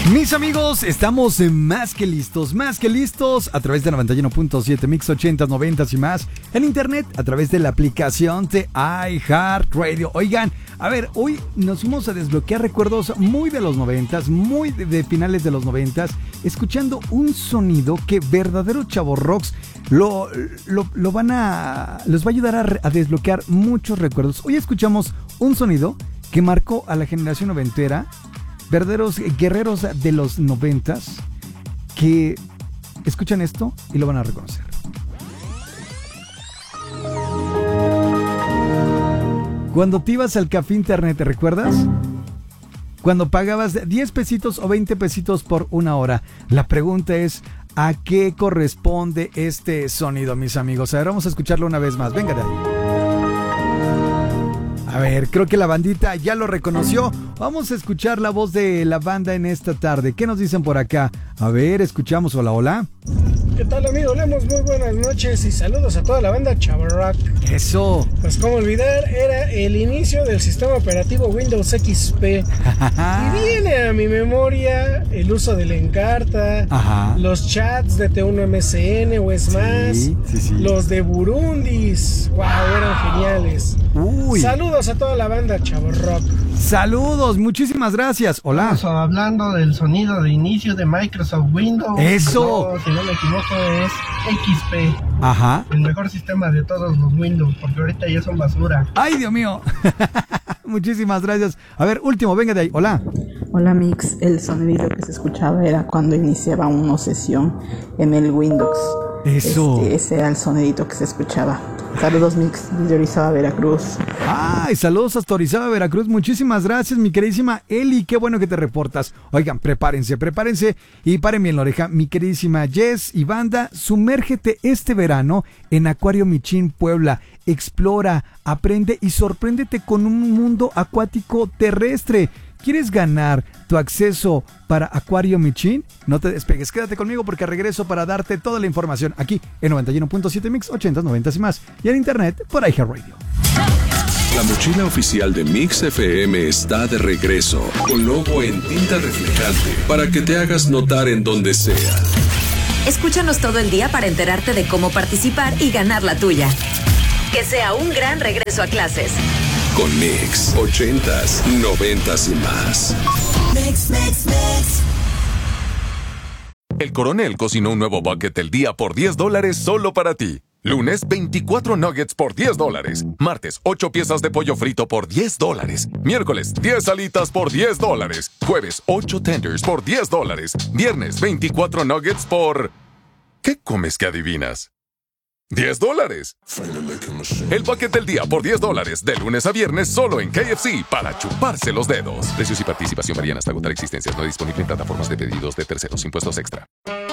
Mis amigos, estamos más que listos a través de 91.7 Mix 80s, 90s y más en internet a través de la aplicación de iHeartRadio. Oigan, a ver, hoy nos fuimos a desbloquear recuerdos muy de los 90s, muy de finales de los 90s, escuchando un sonido que verdaderos chavorrocks les va a ayudar a desbloquear muchos recuerdos. Hoy escuchamos un sonido que marcó a la generación noventera, verdaderos guerreros de los 90s que escuchan esto y lo van a reconocer. Cuando te ibas al café internet, ¿te recuerdas? Cuando pagabas 10 pesitos o 20 pesitos por una hora. La pregunta es, ¿a qué corresponde este sonido, mis amigos? A ver, vamos a escucharlo una vez más. Venga de ahí. A ver, creo que la bandita ya lo reconoció. Vamos a escuchar la voz de la banda en esta tarde. ¿Qué nos dicen por acá? A ver, escuchamos. Hola, hola. ¿Qué tal, amigo Lemos? Muy buenas noches y saludos a toda la banda Chavarrock. Eso. Pues cómo olvidar, era el inicio del sistema operativo Windows XP. Y viene a mi memoria el uso del Encarta, ajá, los chats de T1 MSN o es más, sí. los de Burundis. Wow, eran geniales. Uy. Saludos a toda la banda Chavarrock. Saludos, muchísimas gracias. Hola. Estamos hablando del sonido de inicio de Microsoft Windows. Eso. No, si no me equivoco es XP. Ajá. El mejor sistema de todos los Windows, porque ahorita ya son basura. ¡Ay, Dios mío! Muchísimas gracias. A ver, último, venga de ahí. Hola. Hola, Mix. El sonido que se escuchaba era cuando iniciaba una sesión en el Windows. Eso. Ese era el sonidito que se escuchaba. Saludos, Mix, desde Orizaba, Veracruz. ¡Ay, saludos hasta Orizaba, Veracruz! Muchísimas gracias, mi queridísima Eli. Qué bueno que te reportas. Oigan, prepárense y paren bien la oreja. Mi queridísima Jess y banda, sumérgete este verano en Acuario Michin, Puebla. Explora, aprende y sorpréndete con un mundo acuático terrestre. ¿Quieres ganar tu acceso para Acuario Michin? No te despegues, quédate conmigo porque regreso para darte toda la información aquí en 91.7 Mix 80s, 90s y más. Y en internet por iHeartRadio. La mochila oficial de Mix FM está de regreso con logo en tinta reflejante para que te hagas notar en donde sea. Escúchanos todo el día para enterarte de cómo participar y ganar la tuya. Que sea un gran regreso a clases. Con Mix, 80s, 90s y más. Mix. El Coronel cocinó un nuevo bucket del día por $10 solo para ti. Lunes, 24 nuggets por $10. Martes, 8 piezas de pollo frito por $10. Miércoles, 10 alitas por $10. Jueves, 8 tenders por $10. Viernes, 24 nuggets por... ¿Qué comes que adivinas? $10. El bucket del día por $10, de lunes a viernes solo en KFC para chuparse los dedos. Precios y participación varían hasta agotar existencias. No disponible en plataformas de pedidos de terceros. Impuestos extra.